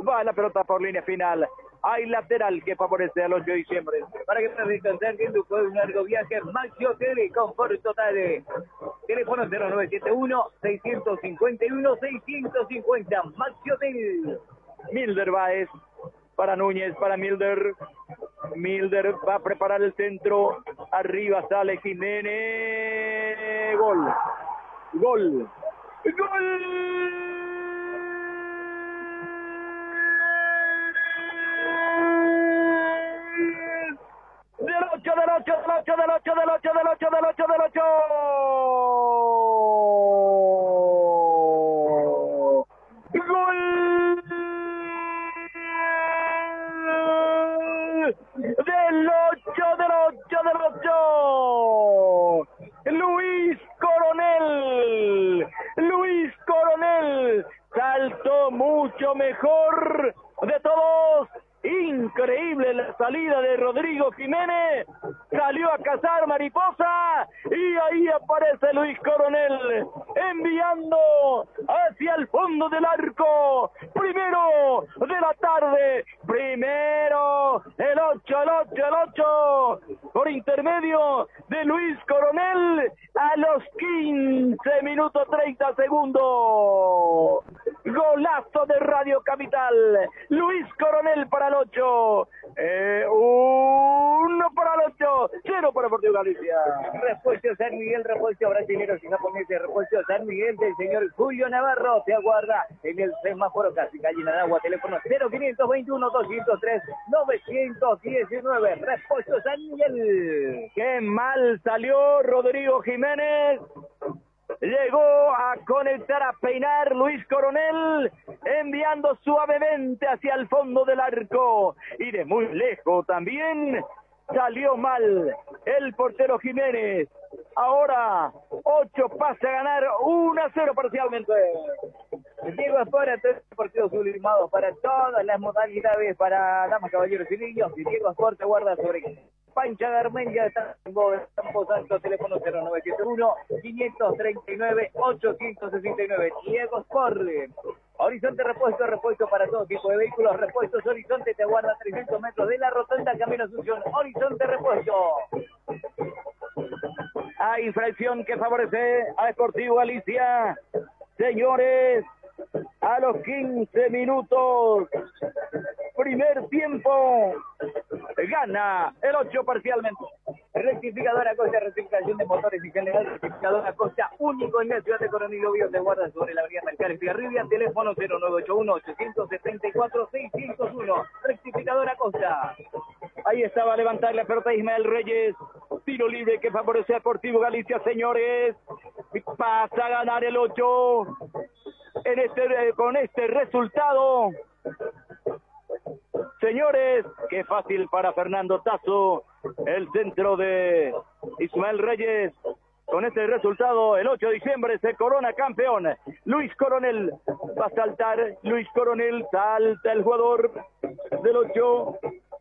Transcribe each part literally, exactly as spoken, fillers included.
Va la pelota por línea final. Hay lateral que favorece al ocho de diciembre. Para que puedas descansar que fue un largo viaje, Maxi Hotel, confort total. Teléfono cero nueve siete uno, seis cinco uno, seis cinco cero, Maxi Hotel. Milder Báez para Núñez, para Milder. Milder va a preparar el centro. Arriba sale Jiménez. Gol. Gol. Gol. Del ocho, del ocho, del ocho, del ocho, del ocho, del ocho, del ocho, del ocho. Gol del ocho, del ocho, del ocho. Luis Coronel. Luis Coronel saltó mucho mejor de todos. Increíble la salida de Rodrigo Jiménez, salió a cazar mariposa y ahí aparece Luis Coronel enviando hacia el fondo del arco, primero de la tarde, primero el ocho, el ocho, el ocho, por intermedio de Luis Coronel a los quince minutos treinta segundos. Golazo de Radio Capital, Luis Coronel para el ocho, eh, uno para el ocho, cero para Deportivo Galicia. Repuesto San Miguel, repuesto brasileños y japoneses, repuesto San Miguel del señor Julio Navarro, te aguarda en el semáforo casi Gallina de Agua, teléfono cero quinientos veintiuno, doscientos tres, novecientos diecinueve, repuesto San Miguel. Qué mal salió Rodrigo Jiménez. Llegó a conectar, a peinar Luis Coronel, enviando suavemente hacia el fondo del arco. Y de muy lejos también salió mal el portero Jiménez. Ahora, ocho pasa a ganar uno a cero parcialmente. Diego Espora, tres partidos sublimados para todas las modalidades, para damas, caballeros y niños. Y Diego Espora te guarda sobre Pancha de Armenia, está en Campo Santo, teléfono cero nueve siete uno, cinco tres nueve, ocho seis nueve. Diego Sport. Horizonte repuesto, repuesto para todo tipo de vehículos, repuestos Horizonte, te guarda trescientos metros de la rotonda Camino Asunción. Horizonte repuesto. Hay infracción que favorece a Deportivo Galicia. Señores, a los quince minutos, primer tiempo, gana el ocho parcialmente. Rectificadora Costa, rectificación de motores y general, rectificadora Costa, único en la ciudad de Coronel Oviedo, te guarda sobre la avenida Mercader Fiarribia, teléfono cero nueve ocho uno, ocho siete cuatro, seis cinco uno, rectificadora Costa. Ahí estaba a levantar la pelota Ismael Reyes, tiro libre que favorece a Deportivo Galicia, señores, pasa a ganar el ocho, en este, con este resultado. Señores, qué fácil para Fernando Tazo, el centro de Ismael Reyes. Con este resultado, el ocho de diciembre se corona campeón. Luis Coronel va a saltar, Luis Coronel, salta el jugador del ocho,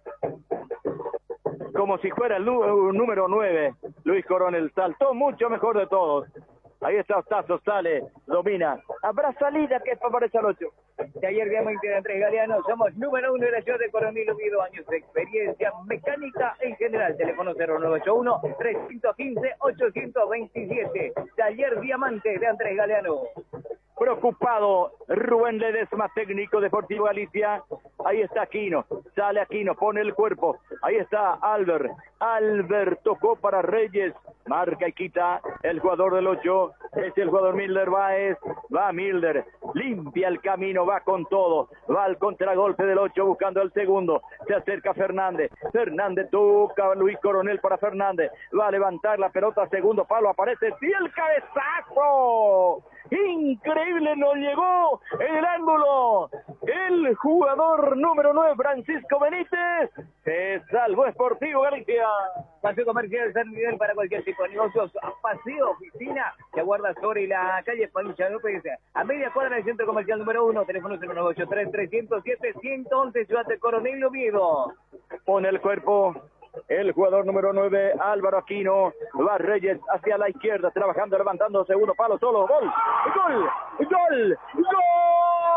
como si fuera el número nueve. Luis Coronel saltó mucho mejor de todos. Ahí está Tazo, sale, domina. Habrá salida que favorece al ocho. Taller Diamante de Andrés Galeano, somos número uno de la ciudad de Coronel Oviedo, años de experiencia mecánica en general. Teléfono cero nueve ocho uno, tres uno cinco, ocho dos siete. Taller Diamante de Andrés Galeano. Preocupado Rubén Ledesma, técnico Deportivo Galicia. Ahí está Aquino, sale Aquino, pone el cuerpo. Ahí está Albert. Albert tocó para Reyes, marca y quita el jugador del ocho. Es el jugador Milder Báez. Va Milder, limpia el camino, va con todo. Va al contragolpe del ocho buscando el segundo. Se acerca Fernández. Fernández toca Luis Coronel para Fernández. Va a levantar la pelota, segundo palo, aparece. ¡Sí, el cabezazo! Increíble, no llegó en el ángulo. El jugador número nueve, Francisco Benítez, se salvó Deportivo Galicia. Paseo Comercial San Miguel para cualquier tipo de negocios. Paseo Oficina que aguarda sobre la calle Pancha López, a media cuadra del centro comercial número uno. Teléfono cero nueve ocho tres, tres cero siete, uno uno uno, ciudad de Coronel Oviedo. Pone el cuerpo el jugador número nueve, Álvaro Aquino. Va Reyes hacia la izquierda, trabajando, levantando segundo palo, solo, gol, gol, gol, gol.